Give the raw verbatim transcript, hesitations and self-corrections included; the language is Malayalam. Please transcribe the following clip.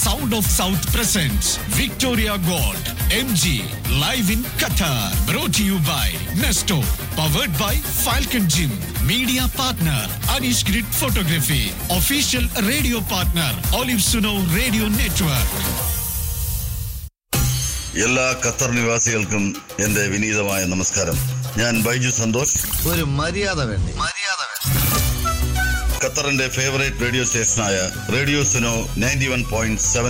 Sound of South presents Victoria Gold M G live in Qatar. Brought to you by Nesto. Powered by Falcon Gym. Media partner Anish Grid Photography. Official radio partner Olive Suno Radio Network. എല്ലാ ഖത്തർ നിവാസികൾക്കും എന്റെ വിനീതമായ നമസ്കാരം. ഞാൻ ബൈജു സന്തോഷ്. ഒരു മര്യാദ വേണ്ടി മര്യാദ ഖത്തറിന്റെ favourite radio സ്റ്റേഷനായ radio Suno ninety one point seven